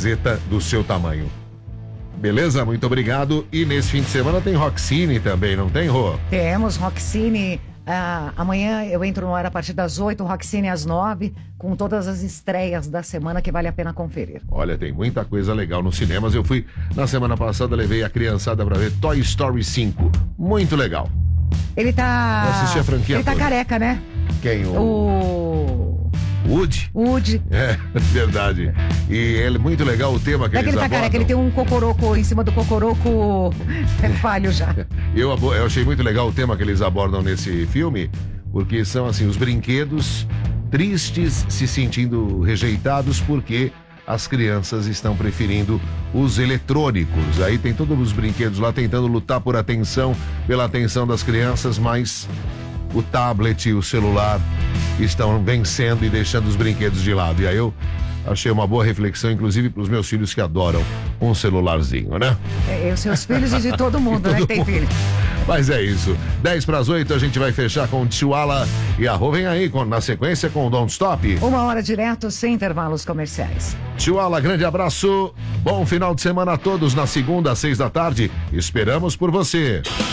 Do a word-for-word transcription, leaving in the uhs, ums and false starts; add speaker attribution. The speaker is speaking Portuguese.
Speaker 1: camiseta do seu tamanho. Beleza? Muito obrigado. E nesse fim de semana tem Roxine também, não tem, Rô?
Speaker 2: Temos Roxine. Ah, amanhã eu entro no ar a partir das oito, Roxine às nove, com todas as estreias da semana que vale a pena conferir.
Speaker 1: Olha, tem muita coisa legal nos cinemas. Eu fui, na semana passada, levei a criançada pra ver Toy Story cinco. Muito legal.
Speaker 2: Ele tá...
Speaker 1: Eu assisti a franquia
Speaker 2: Ele tá
Speaker 1: toda.
Speaker 2: careca, né?
Speaker 1: Quem? O...
Speaker 2: O...
Speaker 1: Woody?
Speaker 2: Woody.
Speaker 1: É, verdade. E é muito legal o tema que
Speaker 2: Não é que
Speaker 1: eles
Speaker 2: ele tá
Speaker 1: abordam.
Speaker 2: careca, ele tem um cocoroco em cima do cocoroco é falho já.
Speaker 1: Eu, abo- eu achei muito legal o tema que eles abordam nesse filme, porque são assim, os brinquedos tristes se sentindo rejeitados porque as crianças estão preferindo os eletrônicos. Aí tem todos os brinquedos lá tentando lutar por atenção, pela atenção das crianças, mas o tablet e o celular estão vencendo e deixando os brinquedos de lado. E aí eu achei uma boa reflexão, inclusive para os meus filhos que adoram um celularzinho, né?
Speaker 2: É, e os seus filhos e de todo mundo,
Speaker 1: Todo
Speaker 2: né? Que tem
Speaker 1: mundo.
Speaker 2: filho.
Speaker 1: Mas é isso. dez para as oito a gente vai fechar com Chihuahua e a Rô vem aí com, na sequência com Don't Stop.
Speaker 2: Uma hora direto, sem intervalos comerciais.
Speaker 1: Chihuahua, grande abraço. Bom final de semana a todos. Na segunda às seis da tarde. Esperamos por você.